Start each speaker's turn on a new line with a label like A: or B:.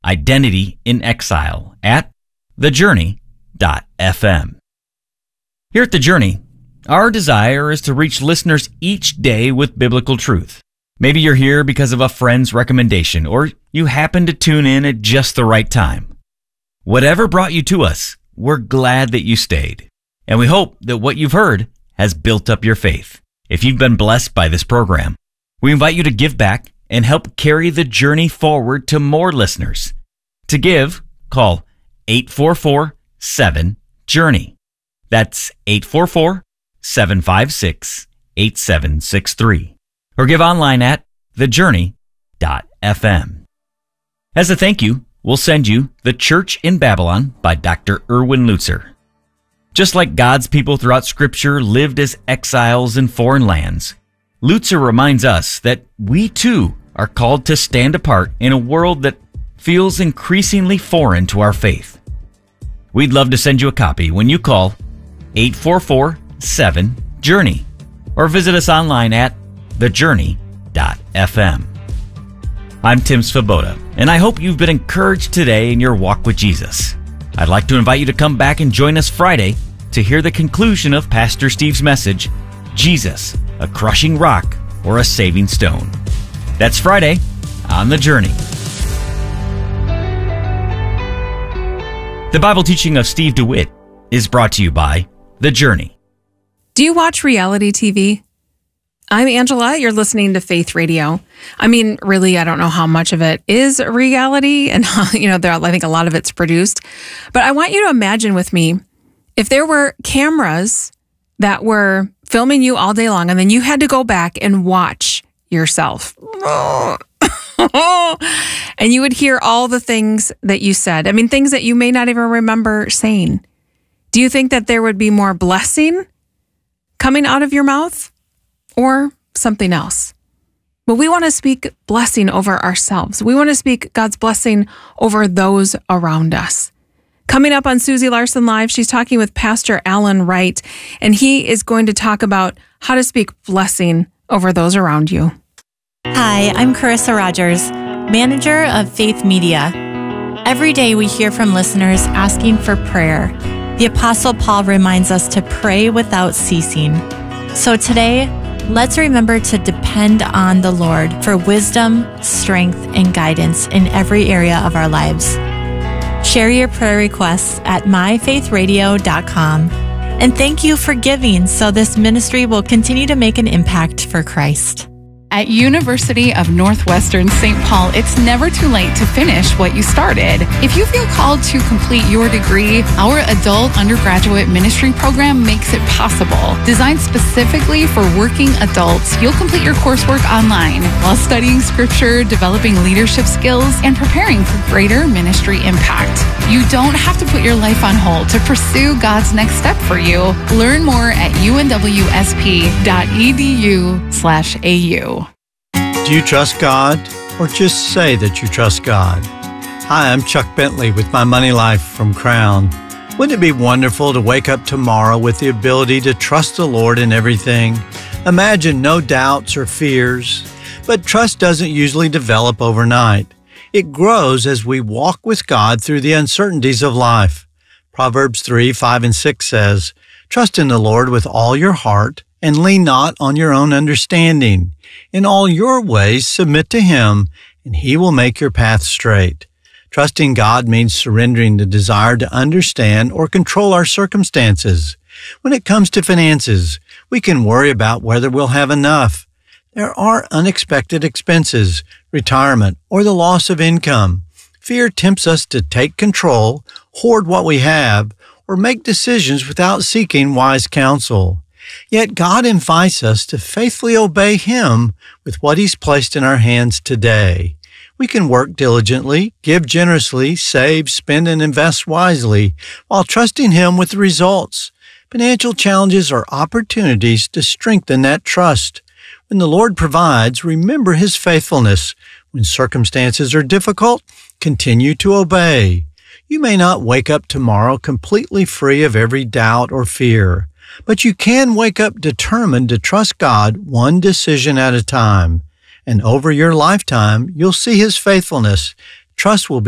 A: Identity in Exile at thejourney.fm. Here at The Journey, our desire is to reach listeners each day with biblical truth. Maybe you're here because of a friend's recommendation, or you happen to tune in at just the right time. Whatever brought you to us, we're glad that you stayed. And we hope that what you've heard has built up your faith. If you've been blessed by this program, we invite you to give back and help carry the journey forward to more listeners. To give, call 844-7-JOURNEY. That's 844-756-8763. Or give online at thejourney.fm. As a thank you, we'll send you The Church in Babylon by Dr. Erwin Lutzer. Just like God's people throughout Scripture lived as exiles in foreign lands, Lutzer reminds us that we too are called to stand apart in a world that feels increasingly foreign to our faith. We'd love to send you a copy when you call 844-7-JOURNEY or visit us online at thejourney.fm. I'm Tim Svoboda, and I hope you've been encouraged today in your walk with Jesus. I'd like to invite you to come back and join us Friday to hear the conclusion of Pastor Steve's message, Jesus, a Crushing Rock or a Saving Stone. That's Friday on The Journey. The Bible teaching of Steve DeWitt is brought to you by The Journey.
B: Do you watch reality TV? I'm Angela. You're listening to Faith Radio. I mean, really, I don't know how much of it is reality and how, I think a lot of it's produced. But I want you to imagine with me, if there were cameras that were filming you all day long and then you had to go back and watch yourself. And you would hear all the things that you said. I mean, things that you may not even remember saying. Do you think that there would be more blessing coming out of your mouth or something else? But we want to speak blessing over ourselves. We want to speak God's blessing over those around us. Coming up on Susie Larson Live, she's talking with Pastor Alan Wright, and he is going to talk about how to speak blessing over those around you.
C: Hi, I'm Carissa Rogers, manager of Faith Media. Every day we hear from listeners asking for prayer. The Apostle Paul reminds us to pray without ceasing. So today, let's remember to depend on the Lord for wisdom, strength, and guidance in every area of our lives. Share your prayer requests at myfaithradio.com. And thank you for giving so this ministry will continue to make an impact for Christ.
D: At University of Northwestern St. Paul, it's never too late to finish what you started. If you feel called to complete your degree, our adult undergraduate ministry program makes it possible. Designed specifically for working adults, you'll complete your coursework online while studying scripture, developing leadership skills, and preparing for greater ministry impact. You don't have to put your life on hold to pursue God's next step for you. Learn more at unwsp.edu/au.
E: Do you trust God, or just say that you trust God? Hi, I'm Chuck Bentley with My Money Life from Crown. Wouldn't it be wonderful to wake up tomorrow with the ability to trust the Lord in everything? Imagine no doubts or fears. But trust doesn't usually develop overnight. It grows as we walk with God through the uncertainties of life. Proverbs 3:5-6 says, "Trust in the Lord with all your heart, and lean not on your own understanding. In all your ways submit to Him, and He will make your path straight." Trusting God means surrendering the desire to understand or control our circumstances. When it comes to finances, we can worry about whether we'll have enough. There are unexpected expenses, retirement, or the loss of income. Fear tempts us to take control, hoard what we have, or make decisions without seeking wise counsel. Yet God invites us to faithfully obey Him with what He's placed in our hands today. We can work diligently, give generously, save, spend, and invest wisely while trusting Him with the results. Financial challenges are opportunities to strengthen that trust. When the Lord provides, remember His faithfulness. When circumstances are difficult, continue to obey. You may not wake up tomorrow completely free of every doubt or fear, but you can wake up determined to trust God one decision at a time. And over your lifetime, you'll see His faithfulness. Trust will be